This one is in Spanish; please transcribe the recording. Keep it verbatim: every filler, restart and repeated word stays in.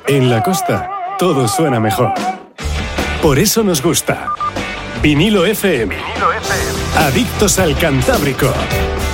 En la costa, todo suena mejor. Por eso nos gusta. Vinilo F M. Adictos al Cantábrico.